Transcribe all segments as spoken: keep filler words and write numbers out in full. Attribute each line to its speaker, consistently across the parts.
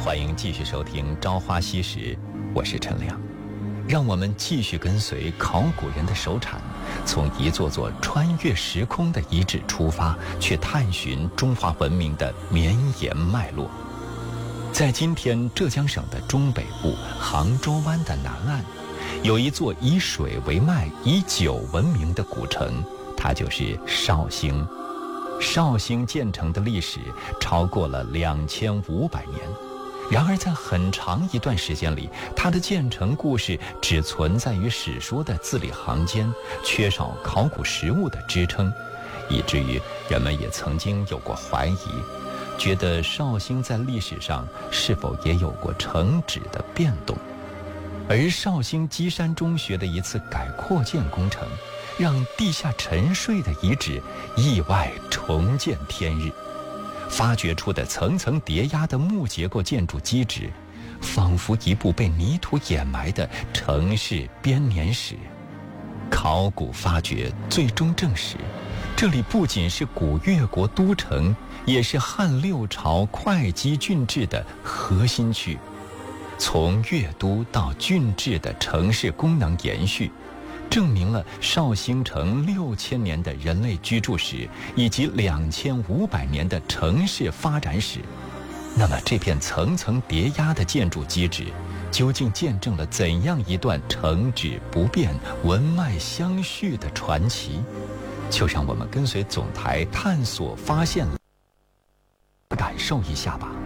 Speaker 1: 欢迎继续收听《朝花夕拾》，我是陈亮。让我们继续跟随考古人的手铲，从一座座穿越时空的遗址出发，去探寻中华文明的绵延脉络。在今天浙江省的中北部杭州湾的南岸，有一座以水为脉、以酒闻名的古城，它就是绍兴。绍兴建成的历史超过了两千五百年。然而在很长一段时间里，它的建成故事只存在于史书的字里行间，缺少考古实物的支撑，以至于人们也曾经有过怀疑，觉得绍兴在历史上是否也有过城址的变动。而绍兴基山中学的一次改扩建工程，让地下沉睡的遗址意外重见天日。发掘出的层层叠压的木结构建筑基址，仿佛一部被泥土掩埋的城市编年史。考古发掘最终证实，这里不仅是古越国都城，也是汉六朝会稽郡治的核心区。从越都到郡治的城市功能延续，证明了绍兴城六千年的人类居住史以及两千五百年的城市发展史。那么这片层层叠压的建筑基址，究竟见证了怎样一段城址不变、文脉相续的传奇？就让我们跟随总台探索发现，感受一下吧。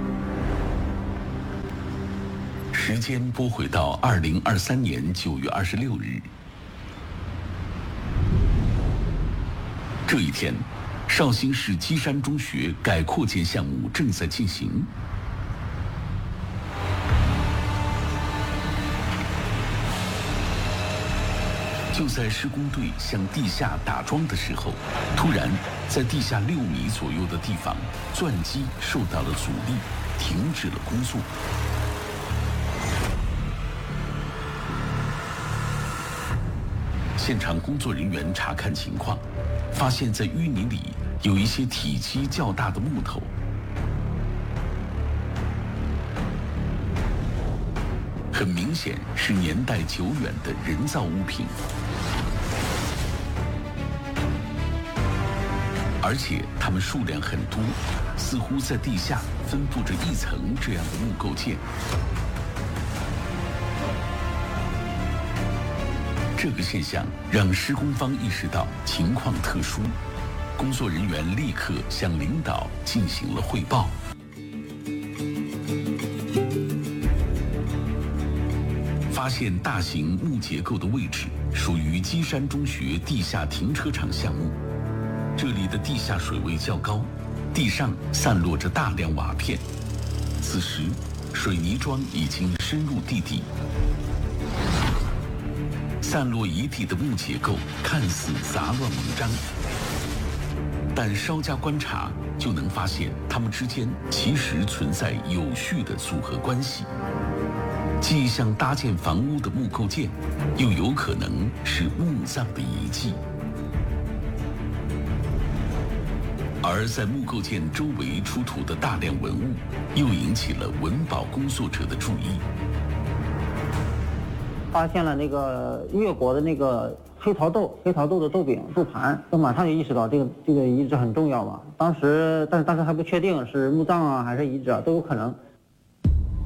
Speaker 2: 时间拨回到二零二三年九月二十六日。这一天，绍兴市基山中学改扩建项目正在进行。就在施工队向地下打桩的时候，突然在地下六米左右的地方，钻机受到了阻力，停止了工作。现场工作人员查看情况，发现在淤泥里有一些体积较大的木头。很明显是年代久远的人造物品，而且它们数量很多，似乎在地下分布着一层这样的木构件。这个现象让施工方意识到情况特殊，工作人员立刻向领导进行了汇报。发现大型木结构的位置属于基山中学地下停车场项目，这里的地下水位较高，地上散落着大量瓦片。此时，水泥桩已经深入地底。散落一地的木结构看似杂乱无章，但稍加观察就能发现它们之间其实存在有序的组合关系，既像搭建房屋的木构件，又有可能是墓葬的遗迹。而在木构件周围出土的大量文物，又引起了文保工作者的注意。
Speaker 3: 发现了那个越国的那个黑陶豆、黑陶豆的豆饼、豆盘，就马上就意识到这个这个遗址很重要嘛。当时，但是当时还不确定是墓葬啊还是遗址啊，都有可能。